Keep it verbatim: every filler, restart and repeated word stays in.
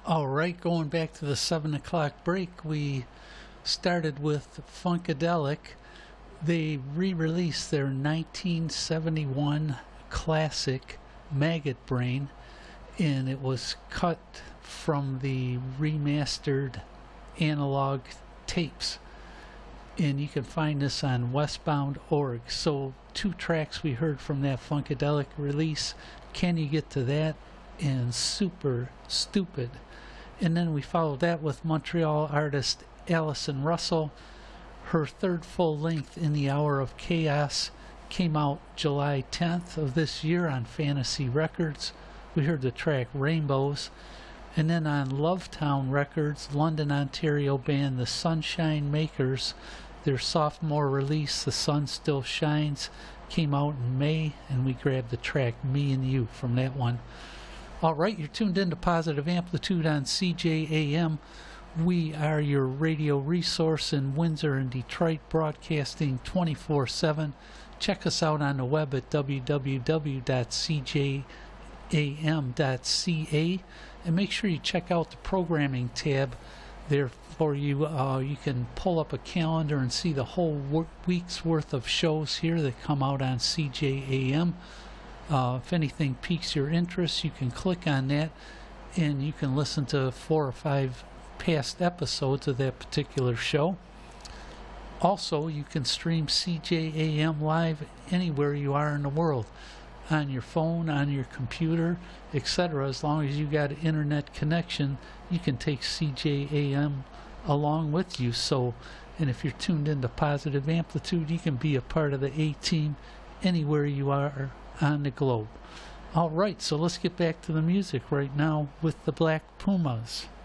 All right, going back to the seven o'clock break, we started with Funkadelic. They re-released their nineteen seventy-one classic Maggot Brain, and it was cut from the remastered analog tapes. And you can find this on westbound dot org. So two tracks we heard from that Funkadelic release, Can You Get to That and Super Stupid. And then we followed that with Montreal artist Alison Russell. Her third full length, In the Hour of Chaos, came out July tenth of this year on Fantasy Records. We heard the track Rainbows. And then on Lovetown Records, London, Ontario band The Sunshine Makers, their sophomore release, The Sun Still Shines, came out in May, and we grabbed the track Me and You from that one. All right, you're tuned into Positive Amplitude on C J A M. We are your radio resource in Windsor and Detroit, broadcasting twenty-four seven. Check us out on the web at w w w dot c j a m dot c a, and make sure you check out the programming tab there for you. Uh, you can pull up a calendar and see the whole week's worth of shows here that come out on C J A M. Uh, if anything piques your interest, you can click on that and you can listen to four or five past episodes of that particular show. Also, you can stream C J A M live anywhere you are in the world, on your phone, on your computer, et cetera. As long as you got an internet connection, you can take C J A M along with you. So, and if you're tuned into Positive Amplitude, you can be a part of the A-Team anywhere you are on the globe. All right, so let's get back to the music right now with the Black Pumas.